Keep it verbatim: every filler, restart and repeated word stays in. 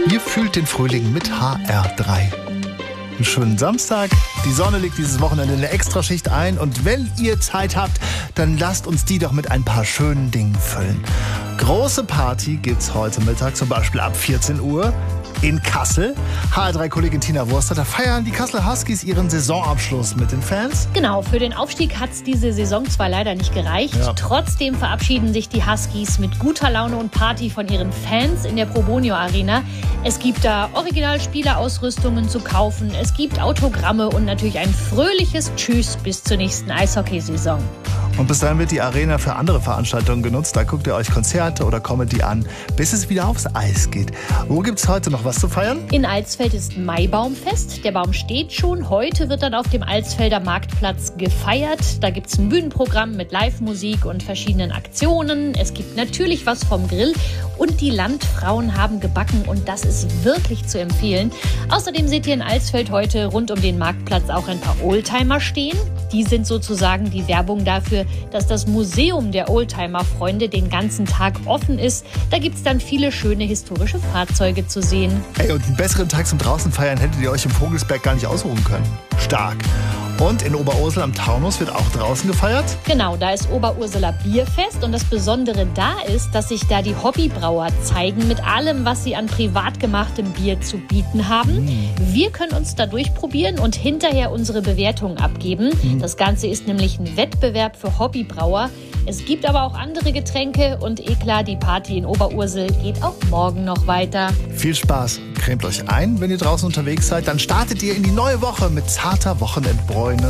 Ihr fühlt den Frühling mit H R drei. Einen schönen Samstag. Die Sonne legt dieses Wochenende eine Extraschicht ein. Und wenn ihr Zeit habt, dann lasst uns die doch mit ein paar schönen Dingen füllen. Große Party gibt's heute Mittag, zum Beispiel ab vierzehn Uhr in Kassel. H R drei-Kollegin Tina Wurster, da feiern die Kassel Huskies ihren Saisonabschluss mit den Fans. Genau, für den Aufstieg hat es diese Saison zwar leider nicht gereicht. Ja. Trotzdem verabschieden sich die Huskies mit guter Laune und Party von ihren Fans in der Probonio Arena. Es gibt da Originalspielerausrüstungen zu kaufen, es gibt Autogramme und natürlich ein fröhliches Tschüss bis zur nächsten Eishockeysaison. Und bis dahin wird die Arena für andere Veranstaltungen genutzt. Da guckt ihr euch Konzerte oder Comedy an, bis es wieder aufs Eis geht. Wo gibt's heute noch was zu feiern? In Alsfeld ist Maibaumfest. Der Baum steht schon. Heute wird dann auf dem Alsfelder Marktplatz gefeiert. Da gibt's ein Bühnenprogramm mit Live-Musik und verschiedenen Aktionen. Es gibt natürlich was vom Grill. Und die Landfrauen haben gebacken und das ist wirklich zu empfehlen. Außerdem seht ihr in Alsfeld heute rund um den Marktplatz auch ein paar Oldtimer stehen. Die sind sozusagen die Werbung dafür, dass das Museum der Oldtimer-Freunde den ganzen Tag offen ist. Da gibt es dann viele schöne historische Fahrzeuge zu sehen. Ey, und einen besseren Tag zum draußen feiern hättet ihr euch im Vogelsberg gar nicht ausruhen können. Stark. Und in Oberursel am Taunus wird auch draußen gefeiert? Genau, da ist Oberurseler Bierfest und das Besondere da ist, dass sich da die Hobbybrauer zeigen mit allem, was sie an privat gemachtem Bier zu bieten haben. Mm. Wir können uns da durchprobieren und hinterher unsere Bewertungen abgeben. Mm. Das Ganze ist nämlich ein Wettbewerb für Hobbybrauer. Es gibt aber auch andere Getränke und eh klar, die Party in Oberursel geht auch morgen noch weiter. Viel Spaß. Cremt euch ein, wenn ihr draußen unterwegs seid. Dann startet ihr in die neue Woche mit zarter Wochenendbräune